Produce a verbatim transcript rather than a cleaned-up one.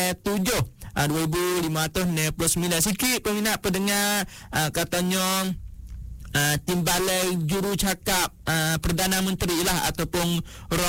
tujuh uh, dua ribu lima ratus enam puluh sembilan. Sikit peminat pendengar uh, katanya uh, timbalan juru cakap uh, Perdana Menteri lah ataupun